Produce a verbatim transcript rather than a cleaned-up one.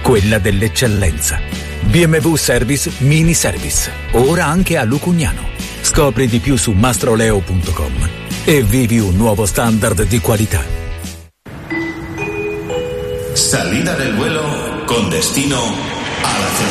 quella dell'eccellenza. B M W Service Mini Service, ora anche a Lucugnano. Scopri di più su mastroleo punto com e vivi un nuovo standard di qualità. Salida del vuelo con destino a la